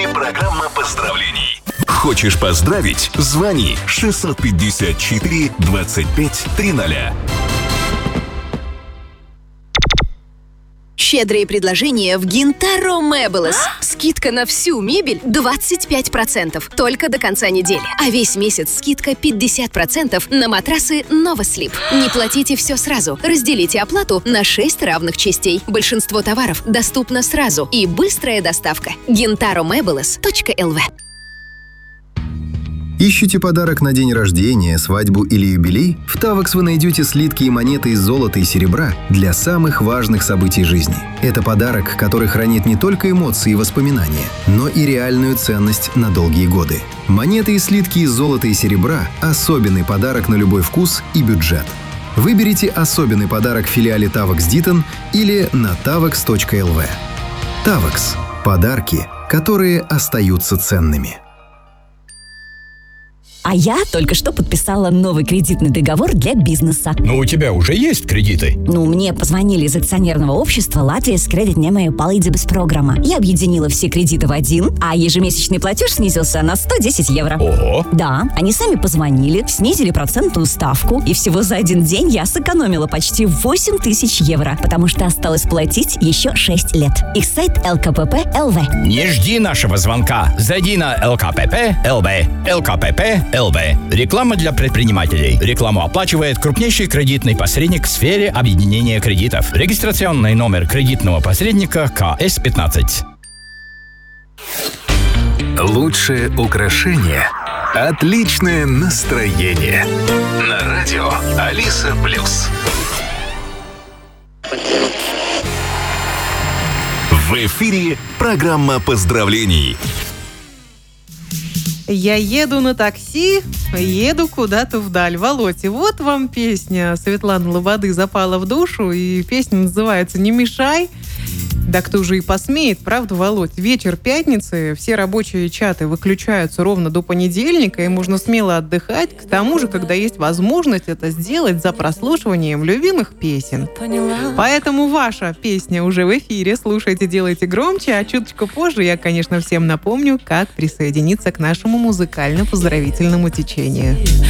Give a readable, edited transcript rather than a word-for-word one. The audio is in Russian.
эфире программа поздравлений. Хочешь поздравить? Звони 654 25 300. Щедрые предложения в Гинтаро Мэблес. Скидка на всю мебель 25%. Только до конца недели. А весь месяц скидка 50% на матрасы Новослип. Не платите все сразу. Разделите оплату на 6 равных частей. Большинство товаров доступно сразу. И быстрая доставка. GintaroMebles.lv. Ищете подарок на день рождения, свадьбу или юбилей? В Тавекс вы найдете слитки и монеты из золота и серебра для самых важных событий жизни. Это подарок, который хранит не только эмоции и воспоминания, но и реальную ценность на долгие годы. Монеты и слитки из золота и серебра – особенный подарок на любой вкус и бюджет. Выберите особенный подарок в филиале Тавекс Дитон или на tavex.lv. Тавекс – подарки, которые остаются ценными. А я только что подписала новый кредитный договор для бизнеса. Но у тебя уже есть кредиты? Мне позвонили из акционерного общества «Латвijas кредитņēmēju palīdzības программа». Я объединила все кредиты в один, а ежемесячный платеж снизился на 110 евро. Ого! Да, они сами позвонили, снизили процентную ставку, и всего за один день я сэкономила почти 8000 евро, потому что осталось платить еще 6 лет. Их сайт LKPP.lv. Не жди нашего звонка. Зайди на LKPP.lv. LKPP.lv. Реклама для предпринимателей. Рекламу оплачивает крупнейший кредитный посредник в сфере объединения кредитов. Регистрационный номер кредитного посредника КС-15. Лучшее украшение – отличное настроение. На радио Алиса Плюс. В эфире программа поздравлений. Я еду на такси, еду куда-то вдаль. Володь, и вот вам песня Светланы Лободы запала в душу, и песня называется «Не мешай». Да кто же и посмеет, правда, Володь? Вечер пятницы, все рабочие чаты выключаются ровно до понедельника, и можно смело отдыхать. К тому же, когда есть возможность это сделать за прослушиванием любимых песен. Поэтому ваша песня уже в эфире. Слушайте, делайте громче, а чуточку позже я, конечно, всем напомню, как присоединиться к нашему музыкально-поздравительному течению.